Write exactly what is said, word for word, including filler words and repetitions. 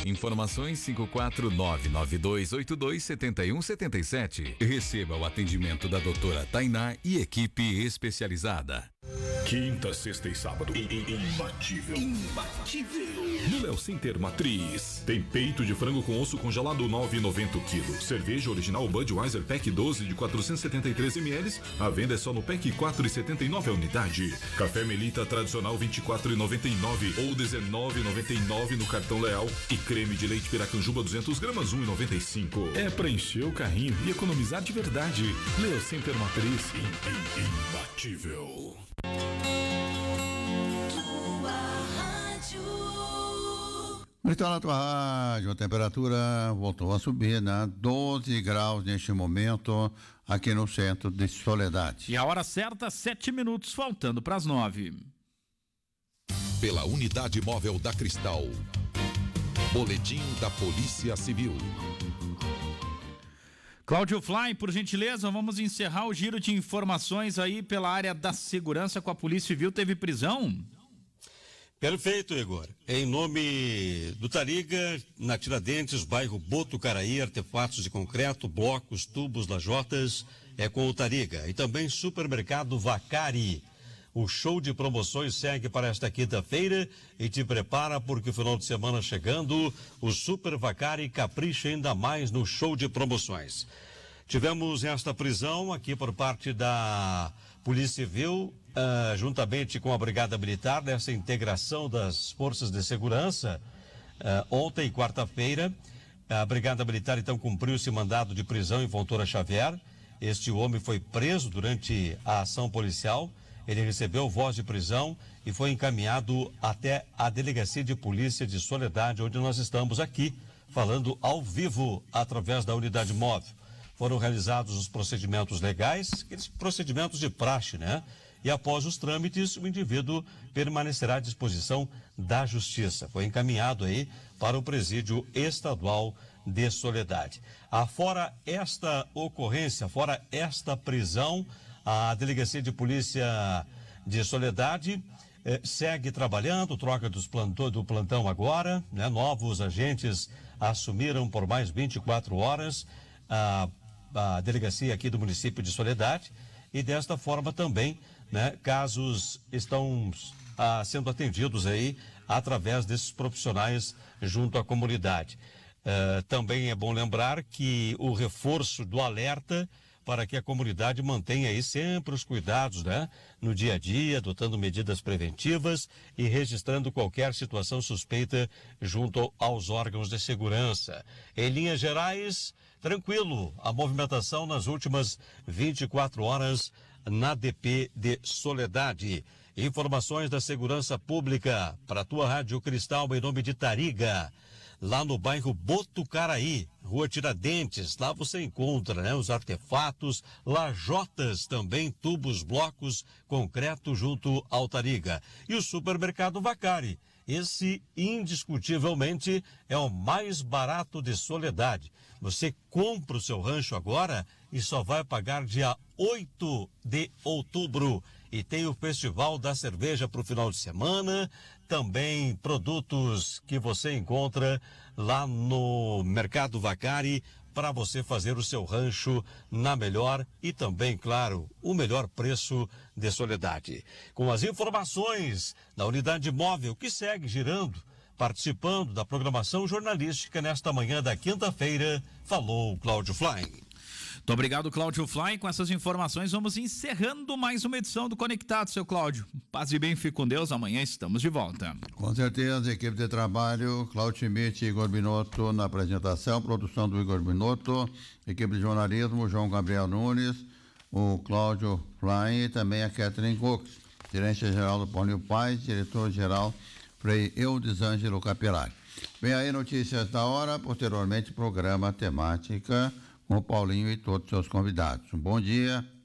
Informações cinco quatro nove nove dois oito dois sete um sete sete. Receba o atendimento da doutora Tainá e equipe especializada. Quinta, sexta e sábado. Imbatível. Imbatível. No Léo Center Matriz. Tem peito de frango com osso congelado nove e noventa o quilo. Cerveja original Budweiser Pack doze de quatrocentos e setenta e três mililitros. A venda é só no Pack quatro e setenta e nove a unidade. Café Melita tradicional vinte e quatro e noventa e nove ou dezenove e noventa e nove no cartão Leal. E creme de leite Piracanjuba duzentos gramas um e noventa e cinco. É pra encher o carrinho e economizar de verdade. Léo Center Matriz. Imbatível. Então, na tua rádio, a temperatura voltou a subir, né? doze graus neste momento, aqui no centro de Soledade. E a hora certa, sete minutos, faltando para as nove. Pela Unidade Móvel da Cristal. Boletim da Polícia Civil. Cláudio Fly, por gentileza, vamos encerrar o giro de informações aí pela área da segurança com a Polícia Civil. Teve prisão? Perfeito, Igor. Em nome do Tariga, na Tiradentes, bairro Botucaraí, artefatos de concreto, blocos, tubos, lajotas, é com o Tariga. E também Supermercado Vacari. O show de promoções segue para esta quinta-feira e te prepara porque o final de semana chegando, o Super Vacari capricha ainda mais no show de promoções. Tivemos esta prisão aqui por parte da Polícia Civil, uh, juntamente com a Brigada Militar, nessa integração das forças de segurança. Uh, ontem, quarta-feira, a Brigada Militar então cumpriu esse mandado de prisão em Fontoura Xavier. Este homem foi preso durante a ação policial. Ele recebeu voz de prisão e foi encaminhado até a Delegacia de Polícia de Soledade, onde nós estamos aqui, falando ao vivo, através da unidade móvel. Foram realizados os procedimentos legais, aqueles procedimentos de praxe, né? E após os trâmites, o indivíduo permanecerá à disposição da Justiça. Foi encaminhado aí para o Presídio Estadual de Soledade. Afora esta ocorrência, fora esta prisão, a Delegacia de Polícia de Soledade eh, segue trabalhando, troca dos plantão, do plantão agora, né? Novos agentes assumiram por mais vinte e quatro horas a, a delegacia aqui do município de Soledade e desta forma também, né? Casos estão ah, sendo atendidos aí através desses profissionais junto à comunidade. Uh, também é bom lembrar que o reforço do alerta para que a comunidade mantenha aí sempre os cuidados, né? No dia a dia, adotando medidas preventivas e registrando qualquer situação suspeita junto aos órgãos de segurança. Em linhas gerais, tranquilo, a movimentação nas últimas vinte e quatro horas na D P de Soledade. Informações da segurança pública para a tua Rádio Cristal em nome de Tariga. Lá no bairro Botucaraí, Rua Tiradentes, lá você encontra, né, os artefatos, lajotas também, tubos, blocos, concreto junto ao Tariga. E o Supermercado Vacari, esse indiscutivelmente é o mais barato de Soledade. Você compra o seu rancho agora e só vai pagar dia oito de outubro. E tem o Festival da Cerveja para o final de semana, também produtos que você encontra lá no Mercado Vacari para você fazer o seu rancho na melhor e também, claro, o melhor preço de Soledade. Com as informações da unidade móvel que segue girando, participando da programação jornalística nesta manhã da quinta-feira, falou Cláudio Fly. Muito obrigado, Cláudio Fly. Com essas informações, vamos encerrando mais uma edição do Conectado, seu Cláudio. Paz e bem, fique com Deus. Amanhã estamos de volta. Com certeza, equipe de trabalho, Cláudio Schmidt e Igor Binotto na apresentação, produção do Igor Binotto, equipe de jornalismo, João Gabriel Nunes, o Cláudio Fly e também a Catherine Cox, gerente-geral do Paulinho Paz, diretor-geral Frei Eudes Ângelo Capelari. Vem aí notícias da hora, posteriormente programa temática com o Paulinho e todos os seus convidados. Um bom dia